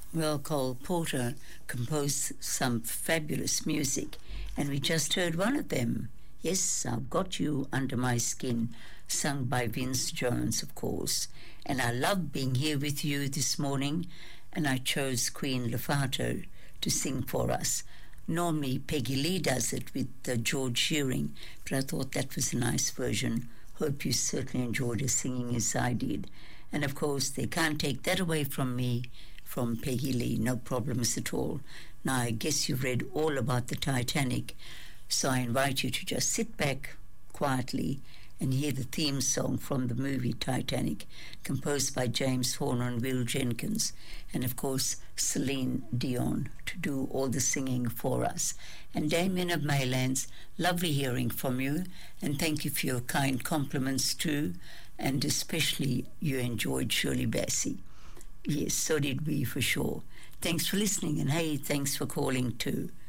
Well, Cole Porter composed some fabulous music, and we just heard one of them. Yes, I've Got You Under My Skin, sung by Vince Jones, of course. And I love being here with you this morning, and I chose Queen Lafato to sing for us. Normally, Peggy Lee does it with George Shearing, but I thought that was a nice version. Hope you certainly enjoyed her singing as I did. And of course, they can't take that away from me, from Peggy Lee, no problems at all. Now, I guess you've read all about the Titanic, so I invite you to just sit back quietly and hear the theme song from the movie Titanic, composed by James Horner and Will Jenkins, and of course Celine Dion to do all the singing for us. And Damien of Maylands, lovely hearing from you, and thank you for your kind compliments too, and especially you enjoyed Shirley Bassey. Yes, so did we for sure. Thanks for listening, and hey, thanks for calling too.